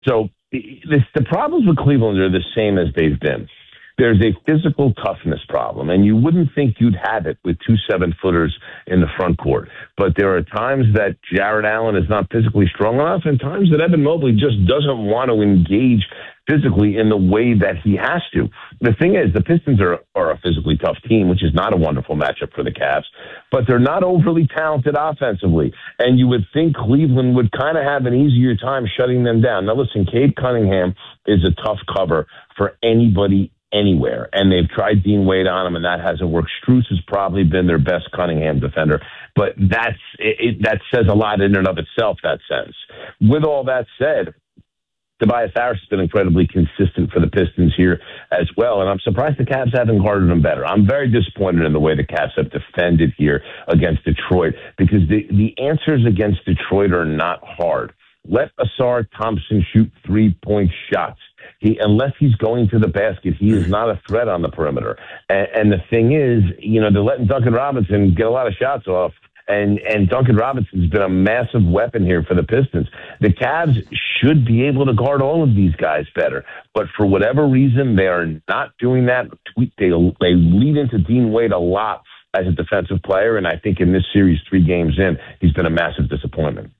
So the problems with Cleveland are the same as they've been. There's a physical toughness problem, and you wouldn't think you'd have it with two 7-footers in the front court. But there are times that Jared Allen is not physically strong enough, and times that Evan Mobley just doesn't want to engage physically in the way that he has to. The thing is, the Pistons are a physically tough team, which is not a wonderful matchup for the Cavs, but they're not overly talented offensively. And you would think Cleveland would kind of have an easier time shutting them down. Now, listen, Cade Cunningham is a tough cover for anybody anywhere, and they've tried Dean Wade on him, and that hasn't worked. Strus has probably been their best Cunningham defender, but that says a lot in and of itself, that sense. With all that said, Tobias Harris has been incredibly consistent for the Pistons here as well, and I'm surprised the Cavs haven't guarded him better. I'm very disappointed in the way the Cavs have defended here against Detroit, because the answers against Detroit are not hard. Let Asar Thompson shoot 3-point shots. Unless he's going to the basket, he is not a threat on the perimeter. And the thing is, they're letting Duncan Robinson get a lot of shots off. And Duncan Robinson's been a massive weapon here for the Pistons. The Cavs should be able to guard all of these guys better. But for whatever reason, they are not doing that. They lead into Dean Wade a lot as a defensive player. And I think in this series, 3 games in, he's been a massive disappointment.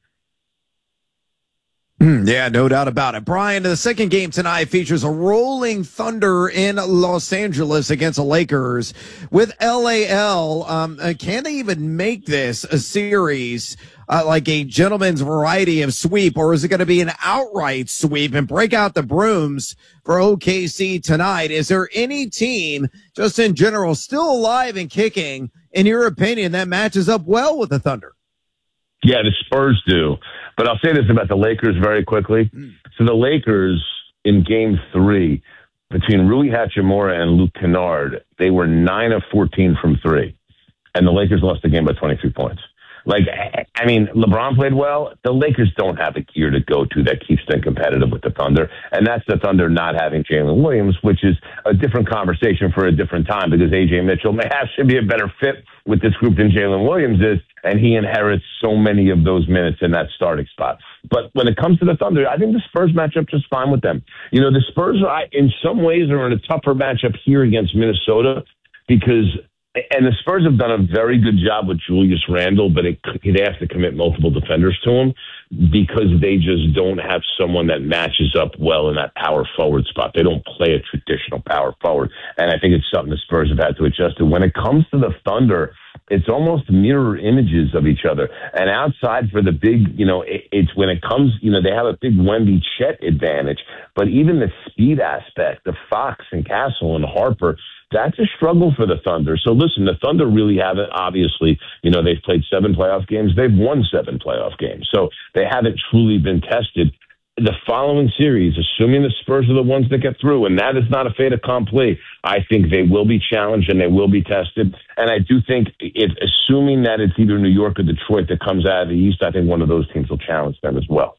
Yeah, no doubt about it. Brian, the second game tonight features a rolling Thunder in Los Angeles against the Lakers. With LAL, can they even make this a series like a gentleman's variety of sweep, or is it going to be an outright sweep and break out the brooms for OKC tonight? Is there any team, just in general, still alive and kicking, in your opinion, that matches up well with the Thunder? Yeah, the Spurs do. But I'll say this about the Lakers very quickly. So the Lakers in Game 3, between Rui Hachimura and Luke Kennard, they were 9 of 14 from 3. And the Lakers lost the game by 23 points. LeBron played well. The Lakers don't have a gear to go to that keeps them competitive with the Thunder. And that's the Thunder not having Jalen Williams, which is a different conversation for a different time, because A.J. Mitchell may actually be a better fit with this group than Jalen Williams is, and he inherits so many of those minutes in that starting spot. But when it comes to the Thunder, I think the Spurs matchup just fine with them. The Spurs, in some ways, are in a tougher matchup here against Minnesota, and the Spurs have done a very good job with Julius Randle, but they have to commit multiple defenders to him because they just don't have someone that matches up well in that power forward spot. They don't play a traditional power forward, and I think it's something the Spurs have had to adjust to. When it comes to the Thunder, it's almost mirror images of each other. And outside for the big, it's when it comes, they have a big Wemby Chet advantage, but even the speed aspect, the Fox and Castle and Harper, that's a struggle for the Thunder. So listen, the Thunder really haven't, obviously, they've played 7 playoff games. They've won 7 playoff games. So they haven't truly been tested. The following series, assuming the Spurs are the ones that get through, and that is not a fait accompli, I think they will be challenged and they will be tested. And I do think, assuming that it's either New York or Detroit that comes out of the East, I think one of those teams will challenge them as well.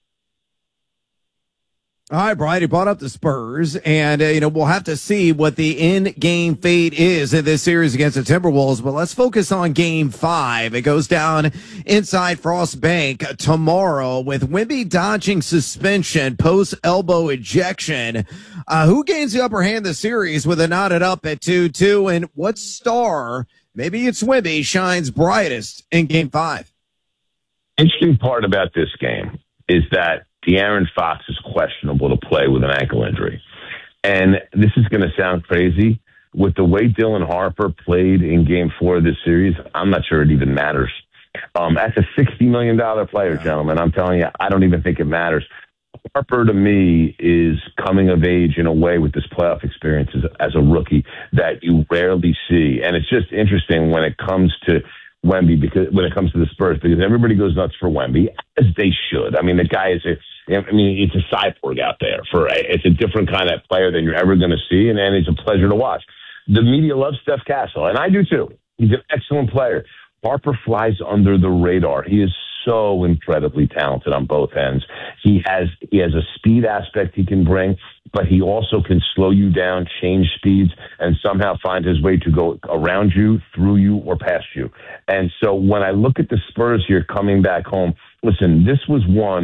All right, Brian, you brought up the Spurs, and, we'll have to see what the in-game fate is in this series against the Timberwolves, but let's focus on Game 5. It goes down inside Frost Bank tomorrow with Wemby dodging suspension, post-elbow ejection. Who gains the upper hand in the series with a knotted up at 2-2, and what star, maybe it's Wemby, shines brightest in Game 5? Interesting part about this game is that De'Aaron Fox is questionable to play with an ankle injury. And this is going to sound crazy. With the way Dylan Harper played in Game 4 of this series, I'm not sure it even matters. That's a $60 million player, gentlemen. I'm telling you, I don't even think it matters. Harper, to me, is coming of age in a way with this playoff experience as a rookie that you rarely see. And it's just interesting when it comes to Wemby, because when it comes to the Spurs, because everybody goes nuts for Wemby, as they should. I mean, the guy is it's a cyborg out there. It's a different kind of player than you're ever going to see, and it's a pleasure to watch. The media loves Steph Castle, and I do too. He's an excellent player. Harper flies under the radar. He is so incredibly talented on both ends. He has a speed aspect he can bring, but he also can slow you down, change speeds, and somehow find his way to go around you, through you, or past you. And so when I look at the Spurs here coming back home, listen, this was one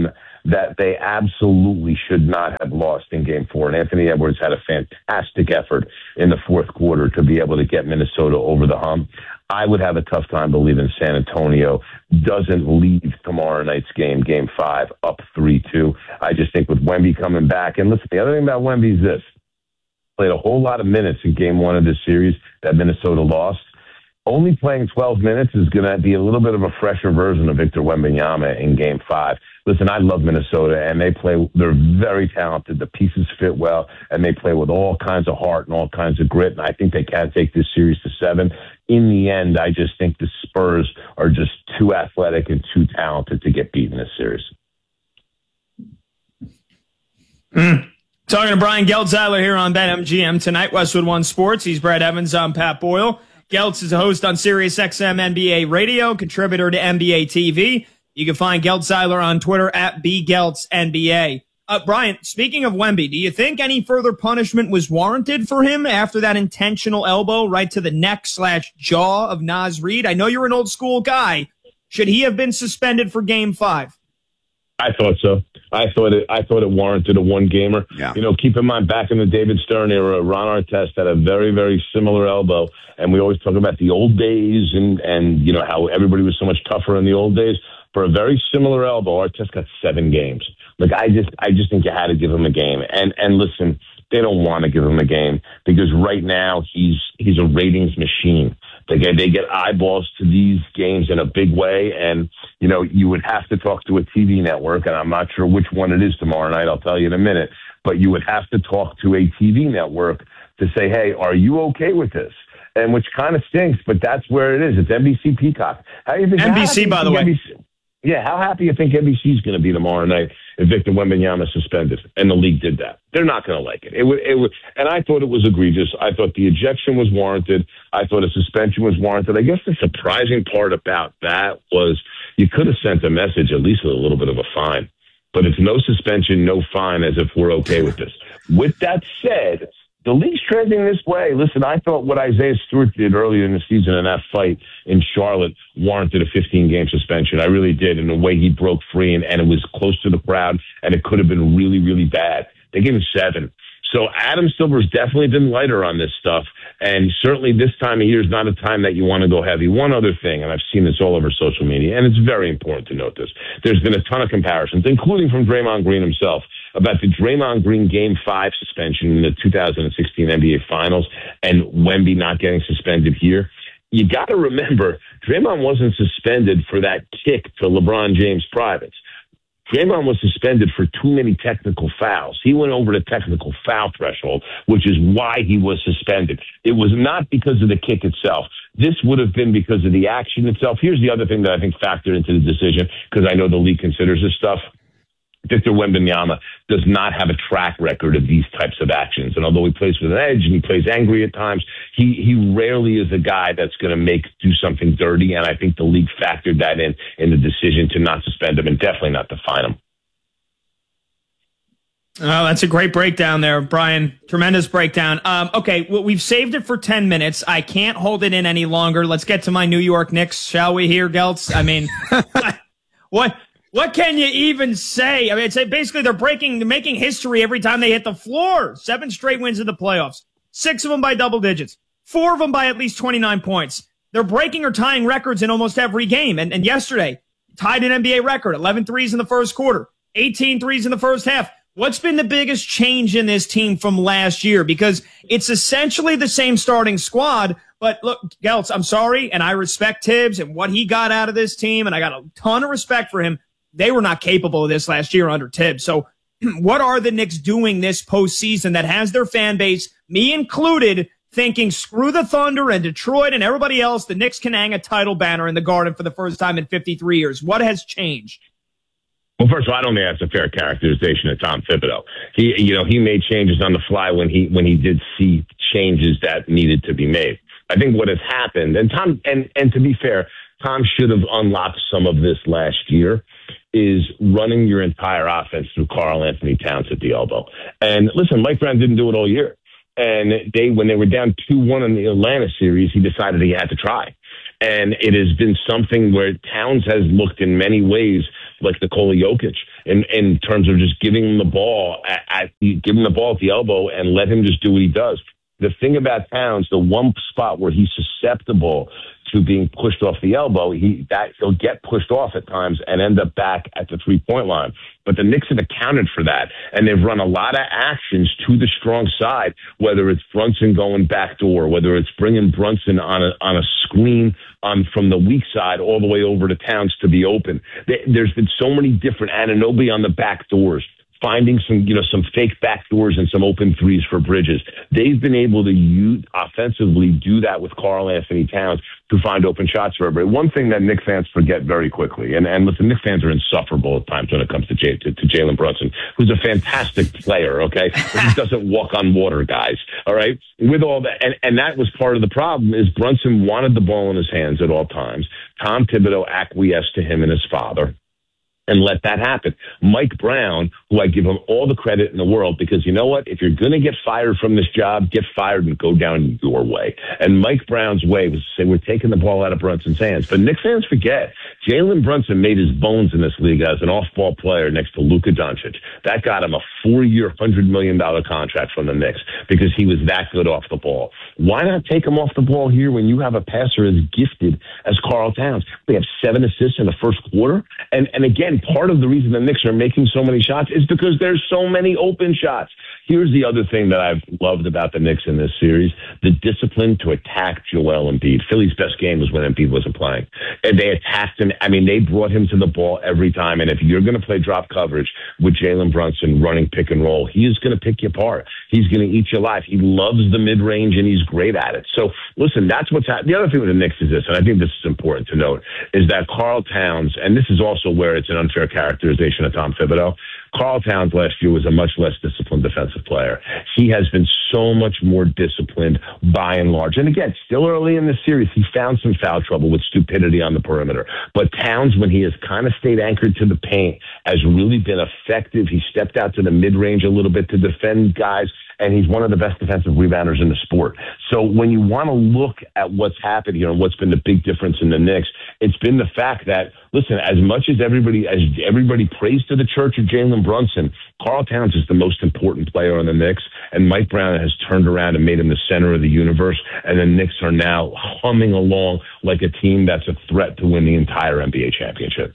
that they absolutely should not have lost in Game 4. And Anthony Edwards had a fantastic effort in the fourth quarter to be able to get Minnesota over the hump. I would have a tough time believing San Antonio doesn't leave tomorrow night's game, Game 5, up 3-2. I just think with Wemby coming back, and listen, the other thing about Wemby is this. Played a whole lot of minutes in Game 1 of this series that Minnesota lost. Only playing 12 minutes is going to be a little bit of a fresher version of Victor Wembanyama in Game 5. Listen, I love Minnesota, and they're very talented. The pieces fit well, and they play with all kinds of heart and all kinds of grit, and I think they can take this series to 7. In the end, I just think the Spurs are just too athletic and too talented to get beat in this series. Talking to Brian Geltzeiler here on BetMGM tonight, Westwood One Sports. He's Brad Evans. I'm Pat Boyle. Geltz is a host on SiriusXM NBA Radio, contributor to NBA TV. You can find Geltzeiler on Twitter at BGeltzNBA. Brian, speaking of Wemby, do you think any further punishment was warranted for him after that intentional elbow right to the neck/jaw of Naz Reid? I know you're an old school guy. Should he have been suspended for Game 5? I thought so. I thought it warranted a one-gamer. Yeah. You know, keep in mind, back in the David Stern era, Ron Artest had a very, very similar elbow, and we always talk about the old days and you know how everybody was so much tougher in the old days. For a very similar elbow, Artest got 7 games. Like I just think you had to give him a game. And listen, they don't want to give him a game because right now he's a ratings machine. They get eyeballs to these games in a big way, and you know you would have to talk to a TV network, and I'm not sure which one it is tomorrow night. I'll tell you in a minute, but you would have to talk to a TV network to say, "Hey, are you okay with this?" And which kind of stinks, but that's where it is. It's NBC Peacock. How do you think NBC, by the way? NBC, yeah, how happy you think NBC is going to be tomorrow night if Victor Wembanyama is suspended and the league did that? They're not going to like it. It would, and I thought it was egregious. I thought the ejection was warranted. I thought a suspension was warranted. I guess the surprising part about that was you could have sent a message, at least with a little bit of a fine. But it's no suspension, no fine, as if we're okay with this. With that said, the league's trending this way. Listen, I thought what Isaiah Stewart did earlier in the season in that fight in Charlotte warranted a 15-game suspension. I really did, in the way he broke free, and it was close to the crowd, and it could have been really, really bad. They gave him 7. So Adam Silver's definitely been lighter on this stuff, and certainly this time of year is not a time that you want to go heavy. One other thing, and I've seen this all over social media, and it's very important to note this. There's been a ton of comparisons, including from Draymond Green himself, about the Draymond Green Game 5 suspension in the 2016 NBA Finals and Wemby not getting suspended here. You got to remember, Draymond wasn't suspended for that kick to LeBron James' privates. Draymond was suspended for too many technical fouls. He went over the technical foul threshold, which is why he was suspended. It was not because of the kick itself. This would have been because of the action itself. Here's the other thing that I think factored into the decision, because I know the league considers this stuff. Victor Wembanyama does not have a track record of these types of actions. And although he plays with an edge and he plays angry at times, he rarely is a guy that's going to do something dirty. And I think the league factored that in the decision to not suspend him and definitely not to fine him. Oh, that's a great breakdown there, Brian. Tremendous breakdown. Okay, well, we've saved it for 10 minutes. I can't hold it in any longer. Let's get to my New York Knicks, shall we here, Geltz? I mean, what can you even say? I mean, it's basically they're making history every time they hit the floor. 7 straight wins in the playoffs. 6 of them by double digits. 4 of them by at least 29 points. They're breaking or tying records in almost every game. And yesterday, tied an NBA record, 11 threes in the first quarter, 18 threes in the first half. What's been the biggest change in this team from last year? Because it's essentially the same starting squad. But look, Geltz, I'm sorry, and I respect Tibbs and what he got out of this team, and I got a ton of respect for him. They were not capable of this last year under Tibbs. So what are the Knicks doing this postseason that has their fan base, me included, thinking screw the Thunder and Detroit and everybody else, the Knicks can hang a title banner in the Garden for the first time in 53 years? What has changed? Well, first of all, I don't think that's a fair characterization of Tom Thibodeau. He made changes on the fly when he did see changes that needed to be made. I think what has happened, and to be fair, Tom should have unlocked some of this last year, is running your entire offense through Karl Anthony Towns at the elbow. And listen, Mike Brown didn't do it all year. And when they were down 2-1 in the Atlanta series, he decided he had to try. And it has been something where Towns has looked in many ways like Nikola Jokic. in terms of just giving him the ball give him the ball at the elbow and let him just do what he does. The thing about Towns, the one spot where he's susceptible to being pushed off the elbow, he'll get pushed off at times and end up back at the 3-point line. But the Knicks have accounted for that, and they've run a lot of actions to the strong side, whether it's Brunson going backdoor, whether it's bringing Brunson on a screen from the weak side all the way over to Towns to be open. There's been so many different Anunoby on the back doors, finding some fake backdoors and some open threes for Bridges. They've been able to offensively do that with Karl Anthony Towns to find open shots for everybody. One thing that Knicks fans forget very quickly, and listen, Knicks fans are insufferable at times when it comes to Jalen Brunson, who's a fantastic player, okay? But he doesn't walk on water, guys, all right? With all that, and that was part of the problem, is Brunson wanted the ball in his hands at all times. Tom Thibodeau acquiesced to him and his father and let that happen. Mike Brown, who I give him all the credit in the world, because you know what? If you're going to get fired from this job, get fired and go down your way. And Mike Brown's way was to say, we're taking the ball out of Brunson's hands. But Knicks fans forget, Jalen Brunson made his bones in this league as an off-ball player next to Luka Doncic. That got him a 4-year, $100 million contract from the Knicks because he was that good off the ball. Why not take him off the ball here when you have a passer as gifted as Karl Towns? They have 7 assists in the first quarter. And again, part of the reason the Knicks are making so many shots is because there's so many open shots. Here's the other thing that I've loved about the Knicks in this series, the discipline to attack Joel Embiid. Philly's best game was when Embiid wasn't playing. And they attacked him. I mean, they brought him to the ball every time. And if you're going to play drop coverage with Jalen Brunson running pick and roll, he is going to pick you apart. He's going to eat you alive. He loves the mid-range, and he's great at it. So, listen, that's what's happening. The other thing with the Knicks is this, and I think this is important to note, is that Karl Towns, and this is also where it's an unfair characterization of Tom Thibodeau, Karl Towns last year was a much less disciplined defensive player. He has been so much more disciplined by and large. And again, still early in the series, he found some foul trouble with stupidity on the perimeter. But Towns, when he has kind of stayed anchored to the paint, has really been effective. He stepped out to the mid-range a little bit to defend guys, and he's one of the best defensive rebounders in the sport. So when you want to look at what's happened here and what's been the big difference in the Knicks, it's been the fact that, listen, as much as everybody prays to the church of Jalen Brunson, Karl Towns is the most important player on the Knicks, and Mike Brown has turned around and made him the center of the universe, and the Knicks are now humming along like a team that's a threat to win the entire NBA championship.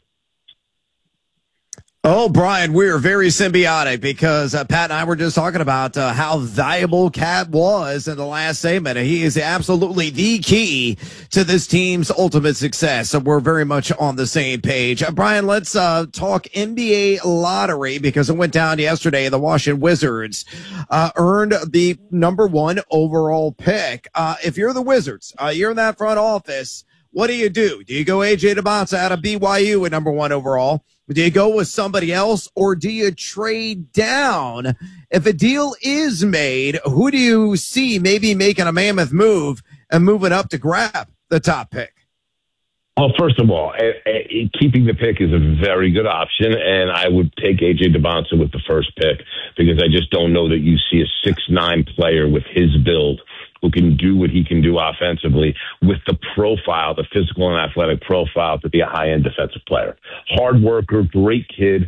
Oh, Brian, we're very symbiotic because Pat and I were just talking about how valuable Cat was in the last segment. He is absolutely the key to this team's ultimate success. So we're very much on the same page. Brian, let's talk NBA lottery because it went down yesterday. The Washington Wizards earned the #1 overall pick. If you're the Wizards, you're in that front office. What do? Do you go A.J. Debonsa out of BYU at #1 overall? Do you go with somebody else, or do you trade down? If a deal is made, who do you see maybe making a mammoth move and moving up to grab the top pick? Well, first of all, keeping the pick is a very good option, and I would take A.J. Debonsa with the first pick because I just don't know that you see a 6'9" player with his build who can do what he can do offensively with the profile, the physical and athletic profile to be a high-end defensive player. Hard worker, great kid.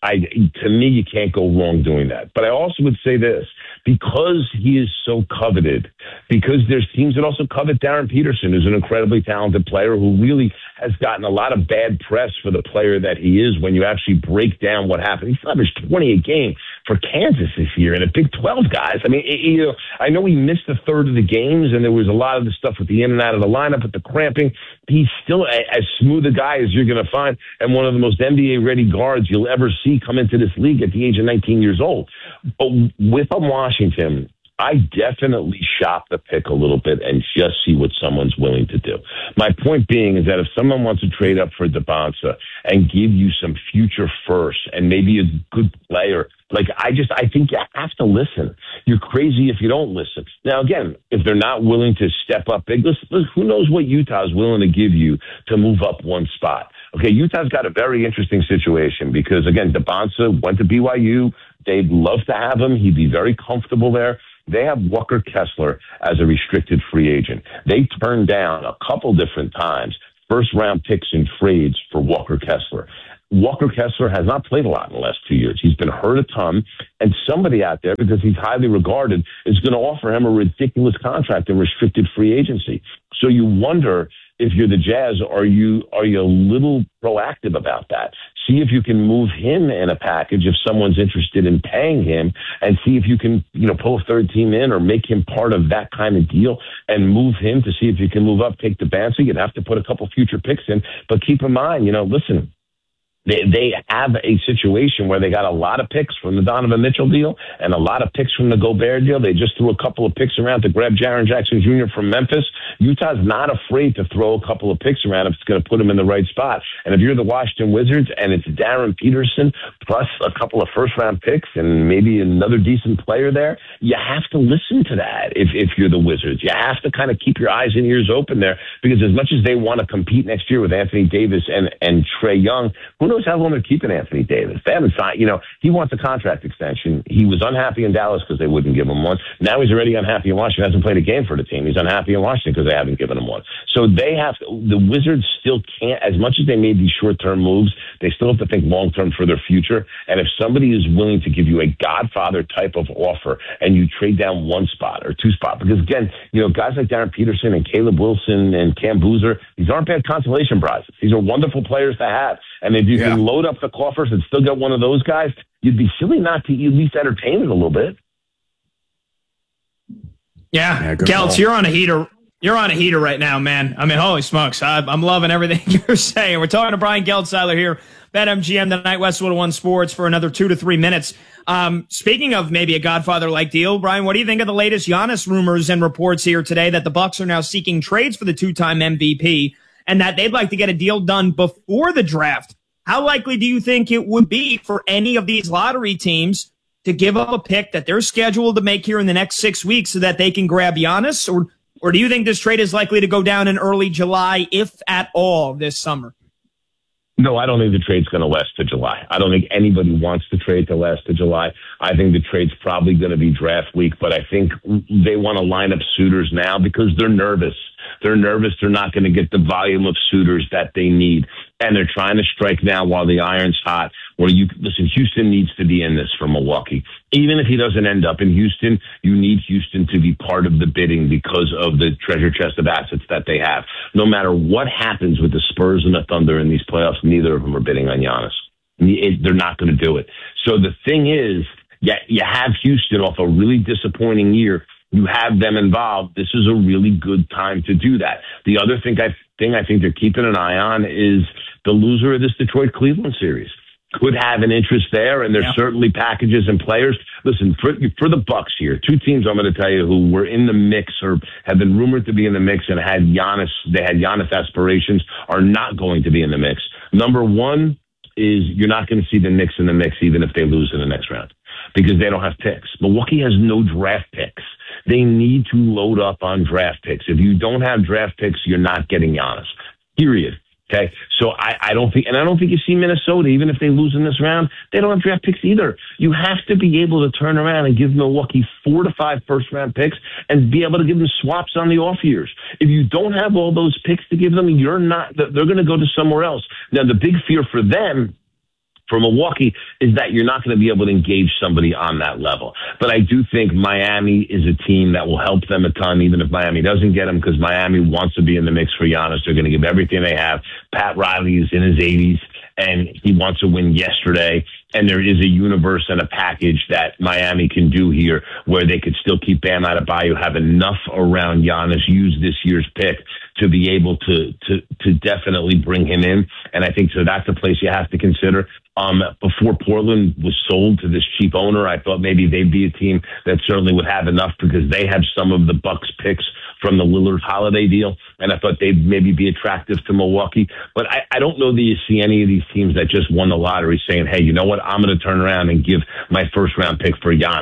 To me, you can't go wrong doing that. But I also would say this, because he is so coveted, because there's teams that also covet Darren Peterson, who's an incredibly talented player who really has gotten a lot of bad press for the player that he is when you actually break down what happened. He's averaged 20 a game for Kansas this year in a Big 12, guys. I mean, I know he missed a third of the games, and there was a lot of the stuff with the in and out of the lineup, with the cramping. He's still as smooth a guy as you're going to find, and one of the most NBA-ready guards you'll ever see come into this league at the age of 19 years old. But with Washington, I definitely shop the pick a little bit and just see what someone's willing to do. My point being is that if someone wants to trade up for Debonsa and give you some future first and maybe a good player, I think you have to listen. You're crazy if you don't listen. Now, again, if they're not willing to step up big, listen, who knows what Utah is willing to give you to move up one spot. Okay, Utah's got a very interesting situation because, again, Debonsa went to BYU. They'd love to have him. He'd be very comfortable there. They have Walker Kessler as a restricted free agent. They turned down a couple different times first-round picks in trades for Walker Kessler. Walker Kessler has not played a lot in the last 2 years. He's been hurt a ton, and somebody out there, because he's highly regarded, is going to offer him a ridiculous contract in restricted free agency. So you wonder, if you're the Jazz, are you a little proactive about that? See if you can move him in a package if someone's interested in paying him, and see if you can, pull a third team in or make him part of that kind of deal and move him to see if you can move up, take the bouncer. You'd have to put a couple future picks in, but keep in mind, listen, they have a situation where they got a lot of picks from the Donovan Mitchell deal and a lot of picks from the Gobert deal. They just threw a couple of picks around to grab Jaren Jackson Jr. from Memphis. Utah's not afraid to throw a couple of picks around if it's going to put them in the right spot. And if you're the Washington Wizards and it's Darren Peterson plus a couple of first-round picks and maybe another decent player there, you have to listen to that if you're the Wizards. You have to kind of keep your eyes and ears open there, because as much as they want to compete next year with Anthony Davis and Trae Young, who knows how long they're keeping Anthony Davis. They haven't signed, he wants a contract extension. He was unhappy in Dallas because they wouldn't give him one. Now he's already unhappy in Washington. Hasn't played a game for the team. He's unhappy in Washington because they haven't given him one. So the Wizards still can't, as much as they made these short-term moves, they still have to think long-term for their future. And if somebody is willing to give you a Godfather type of offer and you trade down one spot or two spots, because again, guys like Darren Peterson and Caleb Wilson and Cam Boozer, these aren't bad consolation prizes. These are wonderful players to have. And if you can load up the coffers and still get one of those guys, you'd be silly not to at least entertain it a little bit. Yeah, Geltz, you're on a heater. You're on a heater right now, man. I mean, holy smokes. I'm loving everything you're saying. We're talking to Brian Geltzeiler here, BetMGM, the Night West 101 Sports, for another 2 to 3 minutes. Speaking of maybe a Godfather-like deal, Brian, what do you think of the latest Giannis rumors and reports here today that the Bucks are now seeking trades for the two-time MVP and that they'd like to get a deal done before the draft? How likely do you think it would be for any of these lottery teams to give up a pick that they're scheduled to make here in the next 6 weeks so that they can grab Giannis? Or do you think this trade is likely to go down in early July, if at all, this summer? No, I don't think the trade's going to last to July. I don't think anybody wants the trade to last to July. I think the trade's probably going to be draft week, but I think they want to line up suitors now because they're nervous. They're nervous they're not going to get the volume of suitors that they need. And they're trying to strike now while the iron's hot. Listen, Houston needs to be in this for Milwaukee. Even if he doesn't end up in Houston, you need Houston to be part of the bidding because of the treasure chest of assets that they have. No matter what happens with the Spurs and the Thunder in these playoffs, neither of them are bidding on Giannis. They're not going to do it. So the thing is, you have Houston off a really disappointing year. You have them involved. This is a really good time to do that. The other thing I think they're keeping an eye on is the loser of this Detroit-Cleveland series. Could have an interest there, and there's certainly packages and players. Listen, for the Bucks here, two teams I'm going to tell you who were in the mix or have been rumored to be in the mix and had Giannis aspirations are not going to be in the mix. Number one is you're not going to see the Knicks in the mix even if they lose in the next round because they don't have picks. Milwaukee has no draft picks. They need to load up on draft picks. If you don't have draft picks, you're not getting Giannis. Period. Okay, so I don't think you see Minnesota, even if they lose in this round, they don't have draft picks either. You have to be able to turn around and give Milwaukee 4 to 5 first-round picks and be able to give them swaps on the off years. If you don't have all those picks to give them, they're going to go to somewhere else. Now, the big fear for them, for Milwaukee, is that you're not going to be able to engage somebody on that level. But I do think Miami is a team that will help them a ton, even if Miami doesn't get them, because Miami wants to be in the mix for Giannis. They're going to give everything they have. Pat Riley is in his 80s, and he wants to win yesterday. And there is a universe and a package that Miami can do here where they could still keep Bam Adebayo, have enough around Giannis, use this year's pick to be able to definitely bring him in. And I think so that's a place you have to consider. Before Portland was sold to this cheap owner, I thought maybe they'd be a team that certainly would have enough because they have some of the Bucks picks from the Lillard Holiday deal, and I thought they'd maybe be attractive to Milwaukee. But I don't know that you see any of these teams that just won the lottery saying, hey, you know what, I'm going to turn around and give my first-round pick for Giannis.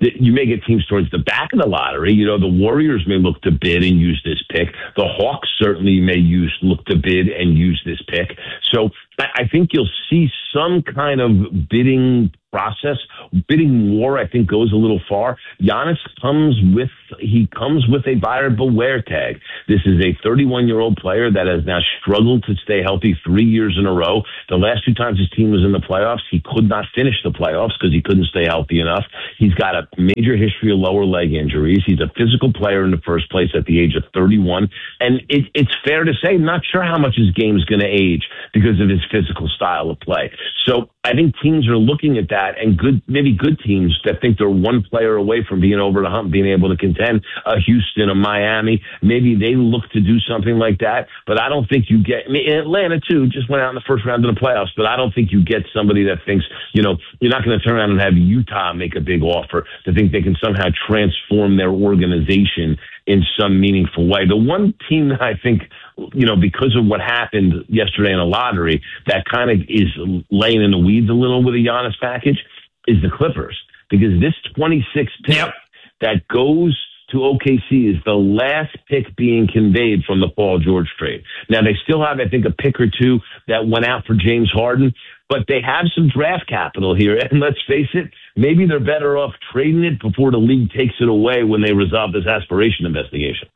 You may get teams towards the back of the lottery. You know, the Warriors may look to bid and use this pick. The Hawks certainly may look to bid and use this pick. So I think you'll see some kind of bidding process. Bidding war, I think, goes a little far. Giannis comes with a buyer beware tag. This is a 31-year-old player that has now struggled to stay healthy 3 years in a row. The last 2 times his team was in the playoffs, he could not finish the playoffs because he couldn't stay healthy enough. He's got a major history of lower leg injuries. He's a physical player in the first place at the age of 31. And it's fair to say, not sure how much his game is going to age because of his physical style of play. So I think teams are looking at that, and maybe good teams that think they're one player away from being over the hump, being able to contend, Houston, a Miami, maybe they look to do something like that. But I don't think you get, Atlanta too, just went out in the first round of the playoffs, but I don't think you get somebody that thinks, you know, you're not going to turn around and have Utah make a big offer to think they can somehow transform their organization in some meaningful way. The one team that I think, you know, because of what happened yesterday in the lottery, that kind of is laying in the weeds a little with a Giannis package is the Clippers. Because this 26th pick that goes to OKC is the last pick being conveyed from the Paul George trade. Now, they still have, I think, a pick or two that went out for James Harden, but they have some draft capital here. And let's face it, maybe they're better off trading it before the league takes it away when they resolve this aspiration investigation.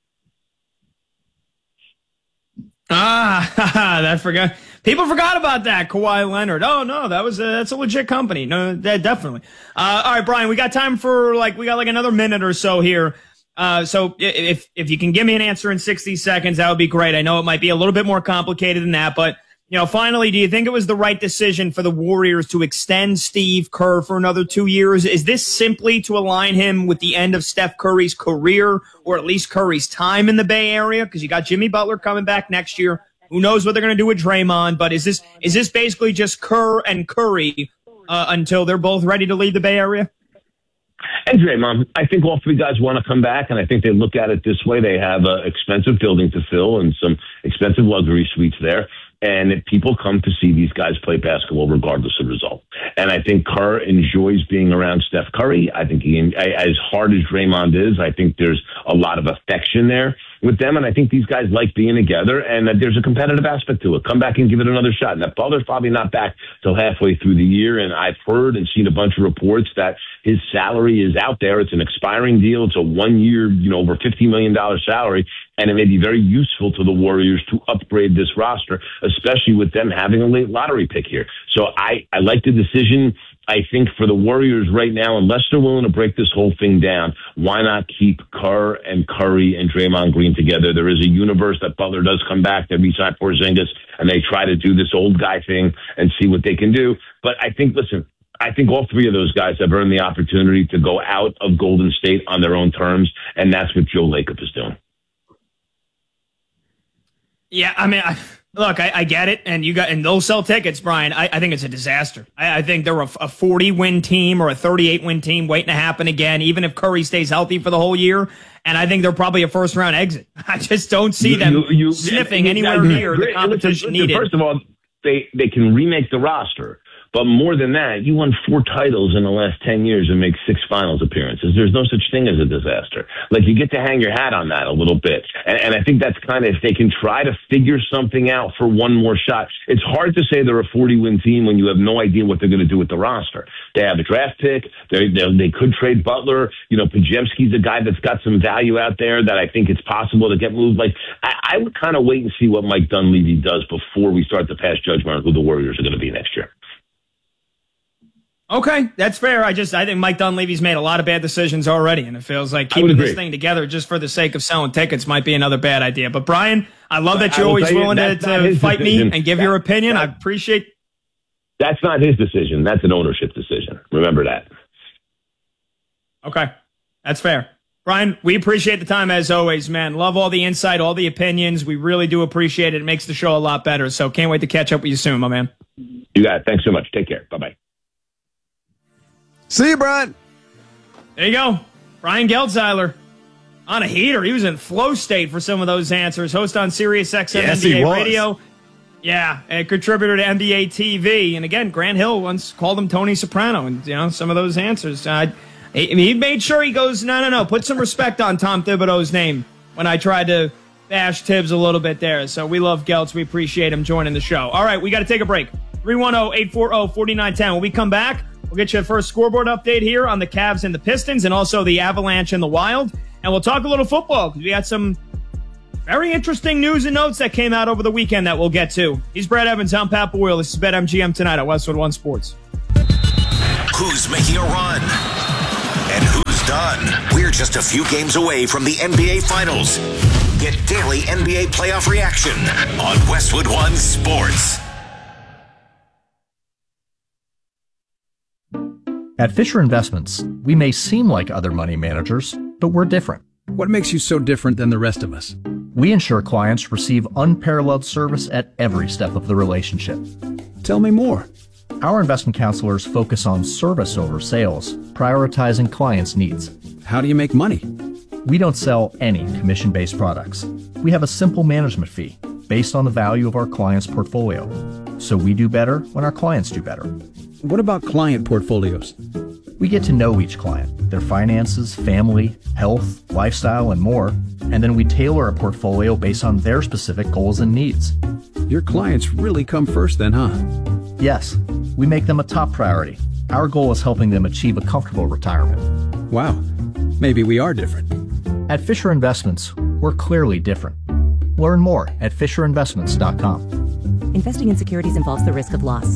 People forgot about that. Kawhi Leonard. Oh no, that's a legit company. No, that definitely. All right, Brian, we got time for we got another minute or so here. So if you can give me an answer in 60 seconds, that would be great. I know it might be a little bit more complicated than that, but you know, finally, do you think it was the right decision for the Warriors to extend Steve Kerr for another 2 years? Is this simply to align him with the end of Steph Curry's career, or at least Curry's time in the Bay Area? Because you got Jimmy Butler coming back next year. Who knows what they're going to do with Draymond? But is this basically just Kerr and Curry until they're both ready to leave the Bay Area? And Draymond, I think all 3 guys want to come back, and I think they look at it this way. They have an expensive building to fill and some expensive luxury suites there. And people come to see these guys play basketball regardless of result. And I think Kerr enjoys being around Steph Curry. I think as hard as Draymond is, I think there's a lot of affection there with them. And I think these guys like being together, and there's a competitive aspect to it. Come back and give it another shot. Now, Butler's probably not back till halfway through the year. And I've heard and seen a bunch of reports that his salary is out there. It's an expiring deal. It's a 1 year, over $50 million salary. And it may be very useful to the Warriors to upgrade this roster, especially with them having a late lottery pick here. So I like the decision. I think for the Warriors right now, unless they're willing to break this whole thing down, why not keep Kerr and Curry and Draymond Green together? There is a universe that Butler does come back, they re-sign Porzingis, and they try to do this old guy thing and see what they can do. But I think all 3 of those guys have earned the opportunity to go out of Golden State on their own terms, and that's what Joe Lacob is doing. Yeah, I mean, look, I get it, and they'll sell tickets, Brian. I think it's a disaster. I think they're a 40-win team or a 38-win team waiting to happen again, even if Curry stays healthy for the whole year. And I think they're probably a first-round exit. I just don't see them sniffing anywhere near the competition needed. First of all, they can remake the roster. But more than that, you won 4 titles in the last 10 years and make 6 finals appearances. There's no such thing as a disaster. You get to hang your hat on that a little bit. And I think that's kind of, if they can try to figure something out for one more shot. It's hard to say they're a 40-win team when you have no idea what they're going to do with the roster. They have a draft pick. They could trade Butler. Podziemski's a guy that's got some value out there that I think it's possible to get moved. I would kind of wait and see what Mike Dunleavy does before we start to pass judgment on who the Warriors are going to be next year. Okay, that's fair. I think Mike Dunleavy's made a lot of bad decisions already, and it feels like keeping this thing together just for the sake of selling tickets might be another bad idea. But Brian, I love that you're always willing to fight me and give your opinion. I appreciate. That's not his decision. That's an ownership decision. Remember that. Okay, that's fair. Brian, we appreciate the time as always, man. Love all the insight, all the opinions. We really do appreciate it. It makes the show a lot better. So can't wait to catch up with you soon, my man. You got it. Thanks so much. Take care. Bye-bye. See you, Brian. There you go. Brian Geldzeiler on a heater. He was in flow state for some of those answers. Host on Sirius XM NBA Radio. Yeah, a contributor to NBA TV. And again, Grant Hill once called him Tony Soprano. And, some of those answers. He made sure he goes, no, put some respect on Tom Thibodeau's name when I tried to bash Tibbs a little bit there. So we love Geltz. We appreciate him joining the show. All right, we got to take a break. 310-840-4910. When we come back, we'll get you a first scoreboard update here on the Cavs and the Pistons and also the Avalanche and the Wild. And we'll talk a little football because we got some very interesting news and notes that came out over the weekend that we'll get to. He's Brad Evans. I'm Pat Boyle. This is BetMGM tonight at Westwood One Sports. Who's making a run? And who's done? We're just a few games away from the NBA Finals. Get daily NBA playoff reaction on Westwood One Sports. At Fisher Investments, we may seem like other money managers, but we're different. What makes you so different than the rest of us? We ensure clients receive unparalleled service at every step of the relationship. Tell me more. Our investment counselors focus on service over sales, prioritizing clients' needs. How do you make money? We don't sell any commission-based products. We have a simple management fee based on the value of our clients' portfolio. So we do better when our clients do better. What about client portfolios? We get to know each client, their finances, family, health, lifestyle, and more, and then we tailor a portfolio based on their specific goals and needs. Your clients really come first then, huh? Yes, we make them a top priority. Our goal is helping them achieve a comfortable retirement. Wow, maybe we are different. At Fisher Investments, we're clearly different. Learn more at FisherInvestments.com. Investing in securities involves the risk of loss.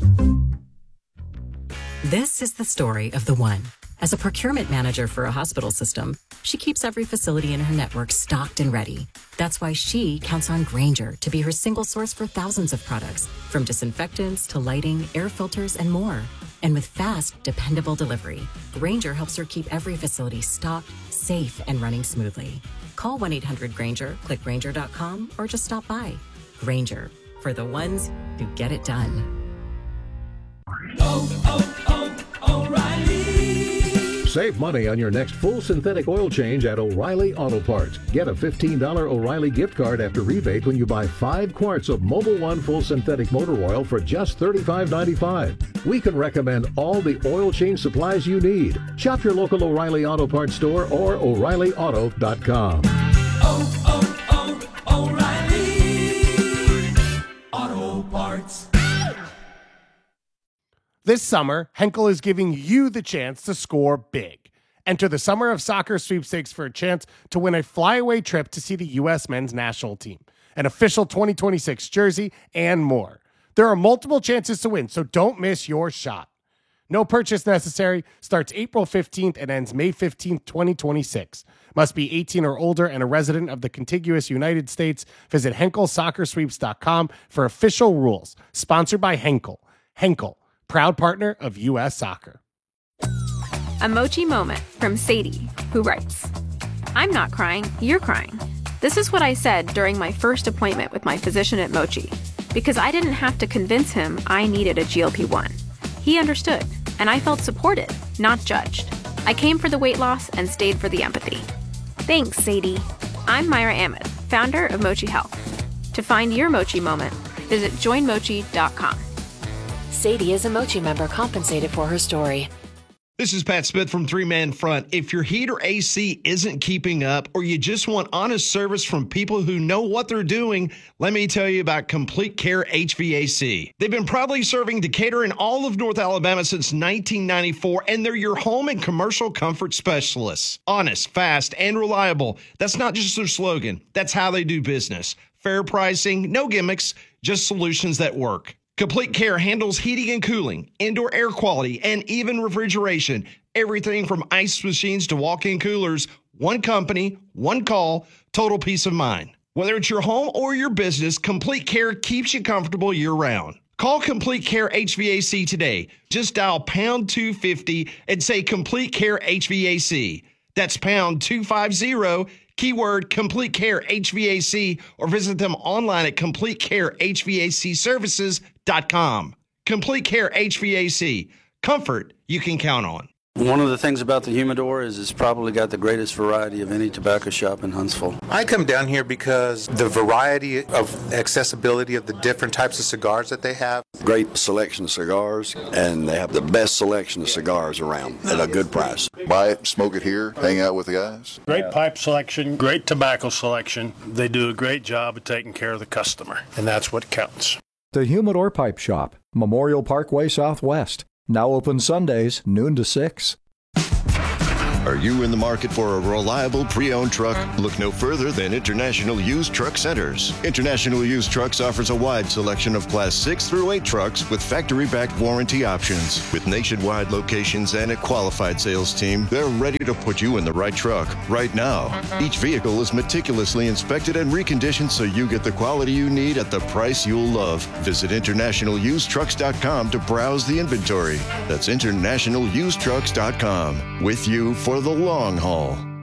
This is the story of the one. As a procurement manager for a hospital system, she keeps every facility in her network stocked and ready. That's why she counts on Grainger to be her single source for thousands of products, from disinfectants to lighting, air filters, and more. And with fast, dependable delivery, Grainger helps her keep every facility stocked, safe, and running smoothly. Call 1-800-GRAINGER, click Grainger.com, or just stop by. Grainger, for the ones who get it done. Save money on your next full synthetic oil change at O'Reilly Auto Parts. Get a $15 O'Reilly gift card after rebate when you buy 5 quarts of Mobil 1 full synthetic motor oil for just $35.95. We can recommend all the oil change supplies you need. Shop your local O'Reilly Auto Parts store or O'ReillyAuto.com. O'Reilly Auto Parts. This summer, Henkel is giving you the chance to score big. Enter the Summer of Soccer sweepstakes for a chance to win a flyaway trip to see the U.S. men's national team, an official 2026 jersey, and more. There are multiple chances to win, so don't miss your shot. No purchase necessary, starts April 15th and ends May 15th, 2026. Must be 18 or older and a resident of the contiguous United States. Visit HenkelSoccerSweeps.com for official rules. Sponsored by Henkel. Henkel, proud partner of U.S. Soccer. A Mochi moment from Sadie, who writes, I'm not crying, you're crying. This is what I said during my first appointment with my physician at Mochi, because I didn't have to convince him I needed a GLP-1. He understood, and I felt supported, not judged. I came for the weight loss and stayed for the empathy. Thanks, Sadie. I'm Myra Ahmed, founder of Mochi Health. To find your Mochi moment, visit joinmochi.com. Sadie is a Mochi member compensated for her story. This is Pat Smith from Three Man Front. If your heat or AC isn't keeping up, or you just want honest service from people who know what they're doing, let me tell you about Complete Care HVAC. They've been proudly serving Decatur and all of North Alabama since 1994, and they're your home and commercial comfort specialists. Honest, fast, and reliable. That's not just their slogan. That's how they do business. Fair pricing, no gimmicks, just solutions that work. Complete Care handles heating and cooling, indoor air quality, and even refrigeration. Everything from ice machines to walk-in coolers. One company, one call, total peace of mind. Whether it's your home or your business, Complete Care keeps you comfortable year-round. Call Complete Care HVAC today. Just dial pound 250 and say Complete Care HVAC. That's pound 250, keyword Complete Care HVAC, or visit them online at CompleteCareHVACServices.com. Complete Care HVAC. Comfort you can count on. One of the things about the Humidor is it's probably got the greatest variety of any tobacco shop in Huntsville. I come down here because the variety of accessibility of the different types of cigars that they have. Great selection of cigars, and they have the best selection of cigars around at a good price. Buy it, smoke it here, hang out with the guys. Great pipe selection, great tobacco selection. They do a great job of taking care of the customer, and that's what counts. The Humidor Pipe Shop, Memorial Parkway Southwest. Now open Sundays, noon to 6. Are you in the market for a reliable pre-owned truck? Look no further than International Used Truck Centers. International Used Trucks offers a wide selection of Class 6 through 8 trucks with factory-backed warranty options. With nationwide locations and a qualified sales team, they're ready to put you in the right truck right now. Each vehicle is meticulously inspected and reconditioned so you get the quality you need at the price you'll love. Visit InternationalUsedTrucks.com to browse the inventory. That's InternationalUsedTrucks.com. With you for the long haul.